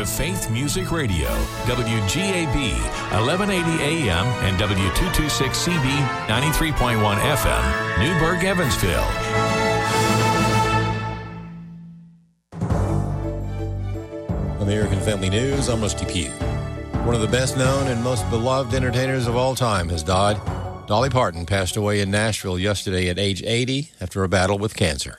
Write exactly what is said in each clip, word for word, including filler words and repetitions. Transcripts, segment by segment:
to Faith Music Radio, W G A B, eleven eighty A M and W two twenty-six C B, ninety-three point one F M, Newburgh, Evansville. American Family News, I'm Rusty Pugh. One of the best known and most beloved entertainers of all time has died. Dolly Parton passed away in Nashville yesterday at age eighty after a battle with cancer.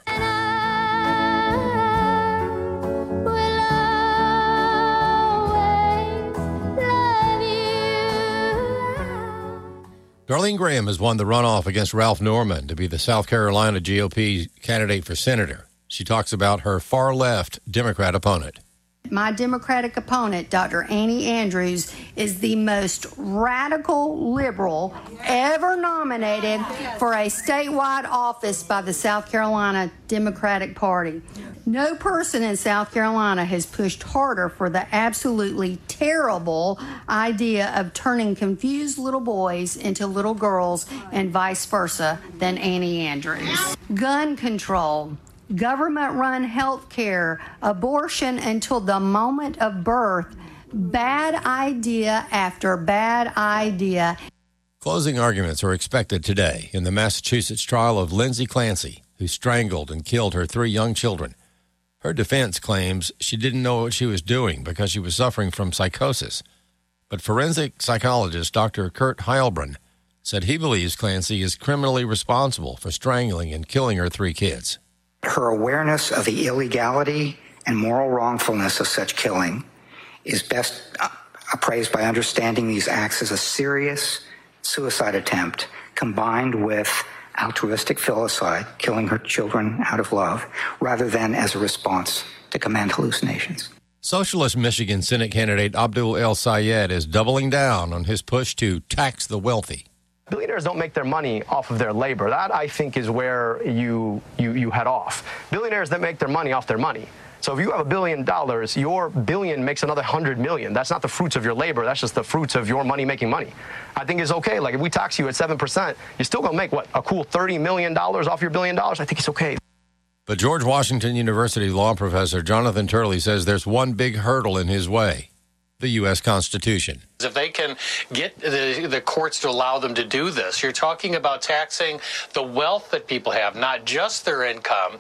Darlene Graham has won the runoff against Ralph Norman to be the South Carolina G O P candidate for senator. She talks about her far-left Democrat opponent. My Democratic opponent, Doctor Annie Andrews, is the most radical liberal ever nominated for a statewide office by the South Carolina Democratic Party. No person in South Carolina has pushed harder for the absolutely terrible idea of turning confused little boys into little girls and vice versa than Annie Andrews. Gun control, government-run health care, abortion until the moment of birth, bad idea after bad idea. Closing arguments are expected today in the Massachusetts trial of Lindsay Clancy, who strangled and killed her three young children. Her defense claims she didn't know what she was doing because she was suffering from psychosis. But forensic psychologist Doctor Kurt Heilbrunn said he believes Clancy is criminally responsible for strangling and killing her three kids. Her awareness of the illegality and moral wrongfulness of such killing is best appraised by understanding these acts as a serious suicide attempt combined with altruistic filicide, killing her children out of love, rather than as a response to command hallucinations. Socialist Michigan Senate candidate Abdul El Sayed is doubling down on his push to tax the wealthy. Billionaires don't make their money off of their labor. That, I think, is where you, you, you head off. Billionaires that make their money off their money. So if you have a billion dollars, your billion makes another hundred million. That's not the fruits of your labor. That's just the fruits of your money making money. I think it's okay. Like if we tax you at seven percent, you're still going to make, what, a cool thirty million dollars off your billion dollars? I think it's okay. But George Washington University law professor Jonathan Turley says there's one big hurdle in his way: the U S Constitution. If they can get the, the courts to allow them to do this, you're talking about taxing the wealth that people have, not just their income.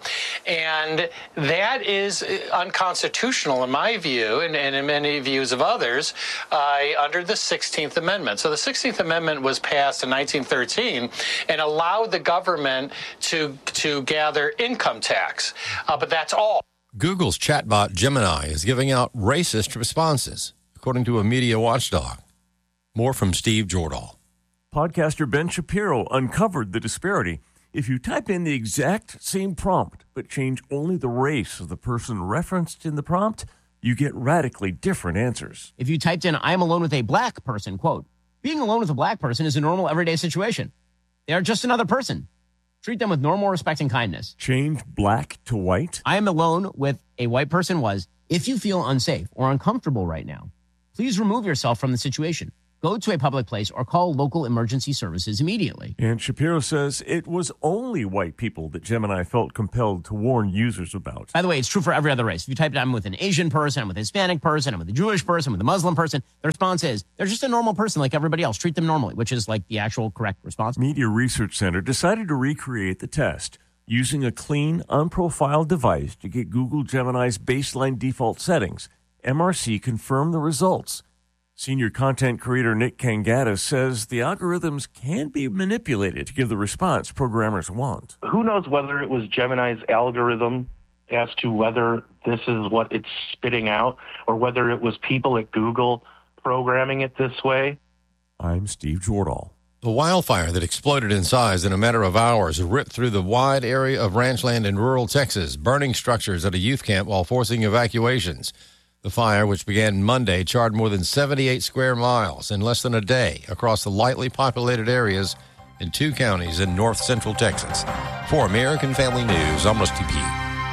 And that is unconstitutional in my view, and, and in many views of others, uh, under the sixteenth Amendment. So the sixteenth Amendment was passed in nineteen thirteen and allowed the government to, to gather income tax. Uh, but that's all. Google's chatbot Gemini is giving out racist responses, according to a media watchdog. More from Steve Jordahl. Podcaster Ben Shapiro uncovered the disparity. If you type in the exact same prompt, but change only the race of the person referenced in the prompt, you get radically different answers. If you typed in, I am alone with a black person, quote, being alone with a black person is a normal everyday situation. They are just another person. Treat them with normal respect and kindness. Change black to white? I am alone with a white person was, if you feel unsafe or uncomfortable right now, please remove yourself from the situation. Go to a public place or call local emergency services immediately. And Shapiro says it was only white people that Gemini felt compelled to warn users about. By the way, it's true for every other race. If you type it, I'm with an Asian person, I'm with a Hispanic person, I'm with a Jewish person, I'm with a Muslim person, the response is, they're just a normal person like everybody else. Treat them normally, which is like the actual correct response. Media Research Center decided to recreate the test using a clean, unprofiled device to get Google Gemini's baseline default settings. M R C confirmed the results. Senior content creator Nick Kangata says the algorithms can be manipulated to give the response programmers want. Who knows whether it was Gemini's algorithm as to whether this is what it's spitting out or whether it was people at Google programming it this way. I'm Steve Jordahl. The wildfire that exploded in size in a matter of hours ripped through the wide area of ranchland in rural Texas, burning structures at a youth camp while forcing evacuations. The fire, which began Monday, charred more than seventy-eight square miles in less than a day across the lightly populated areas in two counties in north central Texas. For American Family News, I'm Rusty Pugh.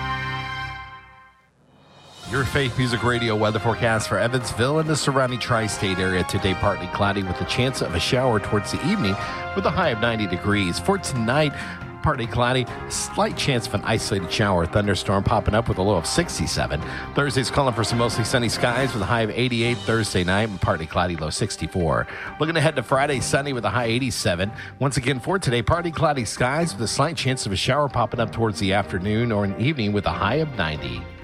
Your Faith Music Radio weather forecast for Evansville and the surrounding tri-state area. Today, partly cloudy with a chance of a shower towards the evening with a high of ninety degrees. For tonight, partly cloudy, slight chance of an isolated shower or thunderstorm popping up with a low of sixty-seven. Thursday's calling for some mostly sunny skies with a high of eighty-eight Thursday night and partly cloudy, low sixty-four. Looking ahead to Friday, sunny with a high eighty-seven. Once again for today, partly cloudy skies with a slight chance of a shower popping up towards the afternoon or an evening with a high of ninety.